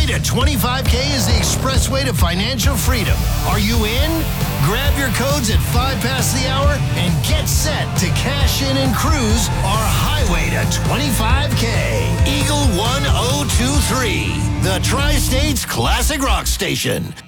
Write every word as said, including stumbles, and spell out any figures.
highway to twenty-five K is the expressway to financial freedom. Are you in? Grab your codes at five past the hour and get set to cash in and cruise our highway to twenty-five K. Eagle one oh two three, the Tri-States Classic Rock Station.